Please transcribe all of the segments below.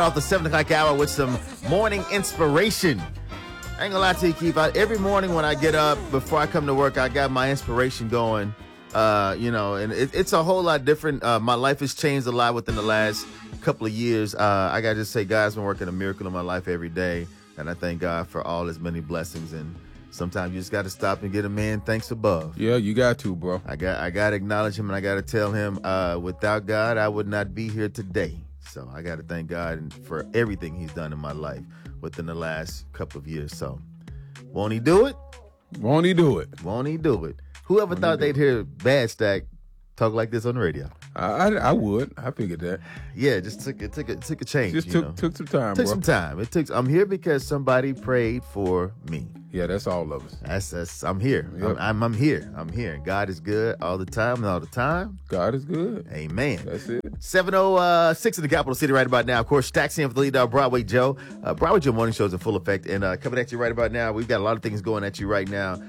Off the 7 o'clock hour with some morning inspiration. I ain't gonna lie to you, Keith. Every morning when I get up, before I come to work, I got my inspiration going. And it's a whole lot different. My life has changed a lot within the last couple of years. I gotta just say, God's been working a miracle in my life every day, and I thank God for all His many blessings. And sometimes you just got to stop and get a man thanks above. Yeah, you got to, bro. I got to acknowledge Him, and I got to tell Him, without God, I would not be here today. So I got to thank God for everything He's done in my life within the last couple of years. So won't He do it? Won't He do it? Won't He do it? Whoever thought they'd hear Bad Stack talk like this on the radio? I would. I figured that. Yeah, it just took a change. Just took some time, Took bro. some time. I'm here because somebody prayed for me. Yeah, that's all of us. That's I'm here. Yep. I'm here. I'm here. God is good all the time and all the time. God is good. Amen. That's it. 7:06 in the capital city right about now. Of course, Stacks in for the lead dog, Broadway Joe. Broadway Joe morning show's in full effect. And coming at you right about now, we've got a lot of things going at you right now.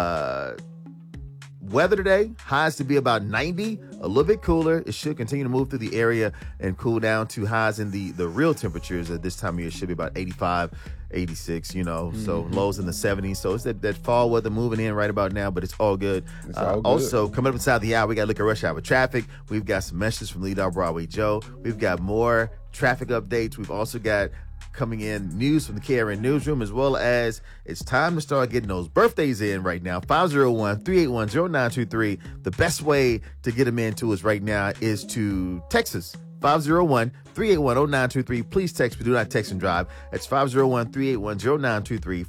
Weather today, highs to be about 90, a little bit cooler. It should continue to move through the area and cool down to highs in the real temperatures at this time of year should be about 85, 86, so lows in the 70s. So it's that fall weather moving in right about now, but it's all good. It's all good. Also, coming up inside the hour, we got to look at rush hour traffic. We've got some messages from Lead Dog Broadway Joe. We've got more traffic updates. We've also got coming in news from the KRN newsroom, as well as it's time to start getting those birthdays in right now. 501-381-0923. The best way to get them into us right now is to text us. 501-381-0923. Please text, but do not text and drive. That's 501-381-0923.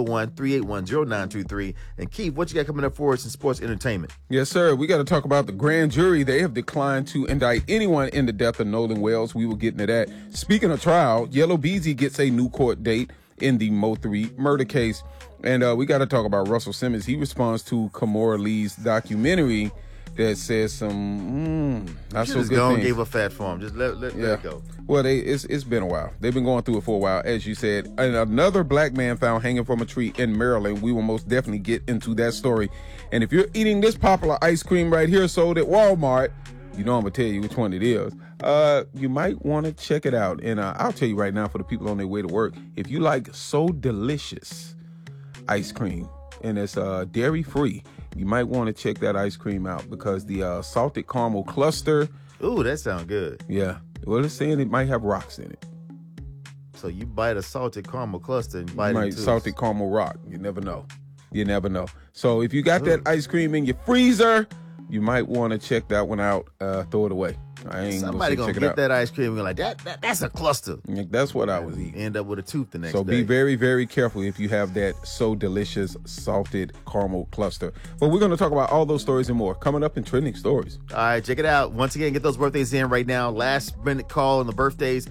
501-381-0923. And Keith, what you got coming up for us in sports entertainment? Yes, sir. We got to talk about the grand jury. They have declined to indict anyone in the death of Nolan Wells. We will get into that. Speaking of trial, Yellow Beezy gets a new court date in the Mo 3 murder case. And we got to talk about Russell Simmons. He responds to Kamora Lee's documentary that says some not so good things. Gave a fat form. Just let it go. Well, it's been a while. They've been going through it for a while, as you said. And another black man found hanging from a tree in Maryland. We will most definitely get into that story. And if you're eating this popular ice cream right here sold at Walmart, I'm going to tell you which one it is. You might want to check it out. And I'll tell you right now, for the people on their way to work, if you like So Delicious ice cream, and it's dairy-free, you might want to check that ice cream out because the salted caramel cluster. Ooh, that sounds good. Yeah. Well, it's saying it might have rocks in it. So you bite a salted caramel cluster and bite into salted caramel rock. You never know. You never know. So if you got that ice cream in your freezer, you might want to check that one out. Throw it away. Somebody gonna get that ice cream and be like, that's a cluster. That's what I was eating. End up with a tooth the next day. So be very, very careful if you have that So Delicious salted caramel cluster. But we're going to talk about all those stories and more coming up in Trending Stories. All right, check it out. Once again, get those birthdays in right now. Last minute call on the birthdays,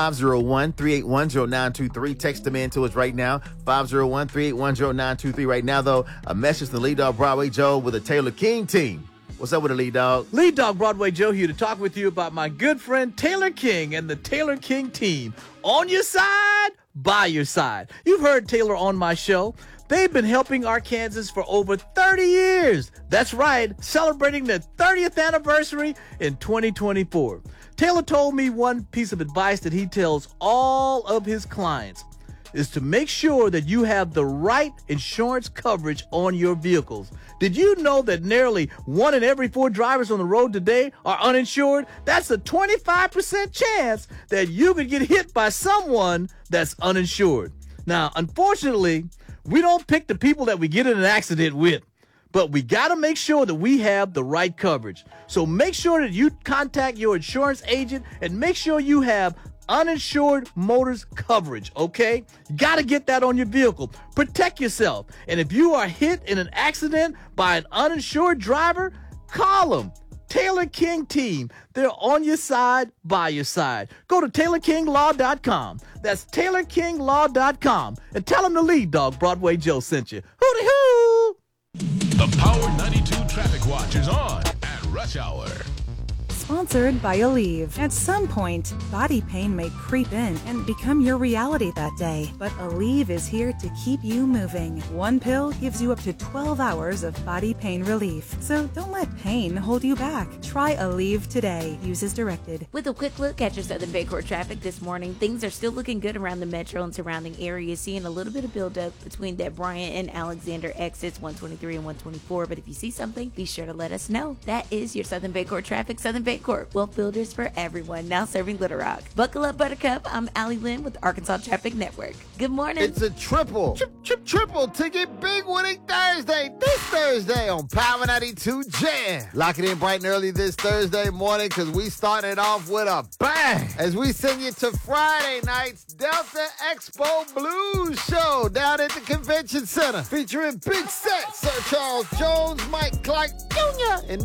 501-381-0923. Text them in to us right now, 501-381-0923. Right now, though, a message to the Lead Dog Broadway Joe with the Taylor King team. What's up with the Lead Dog? Lead Dog Broadway Joe here to talk with you about my good friend Taylor King and the Taylor King team. On your side, by your side. You've heard Taylor on my show. They've been helping Arkansas for over 30 years. That's right, celebrating their 30th anniversary in 2024. Taylor told me one piece of advice that he tells all of his clients is to make sure that you have the right insurance coverage on your vehicles. Did you know that nearly 1 in every 4 drivers on the road today are uninsured? That's a 25% chance that you could get hit by someone that's uninsured. Now, unfortunately, we don't pick the people that we get in an accident with, but we got to make sure that we have the right coverage. So make sure that you contact your insurance agent and make sure you have uninsured motors coverage, okay? You got to get that on your vehicle. Protect yourself. And if you are hit in an accident by an uninsured driver, call them. Taylor King team. They're on your side, by your side. Go to TaylorKingLaw.com. That's TaylorKingLaw.com. And tell them the Lead Dog Broadway Joe sent you. Hooty hoo! The Power 92 Traffic Watch is on at rush hour. Sponsored by Aleve. At some point, body pain may creep in and become your reality that day, but Aleve is here to keep you moving. One pill gives you up to 12 hours of body pain relief, so don't let pain hold you back. Try Aleve today. Use as directed. With a quick look at your Southern Bayport traffic this morning, things are still looking good around the metro and surrounding areas, seeing a little bit of buildup between that Bryant and Alexander exits 123 and 124, but if you see something, be sure to let us know. That is your Southern Bayport traffic. Southern Bayport, wealth builders for everyone, now serving Little Rock. Buckle up, Buttercup. I'm Allie Lynn with Arkansas Traffic Network. Good morning. It's a triple ticket big winning Thursday. This Thursday on Power 92 Jam. Lock it in bright and early this Thursday morning because we started off with a bang as we send you to Friday night's Delta Expo Blues Show down at the Convention Center featuring big sets, Sir Charles Jones, Mike Clark Jr., and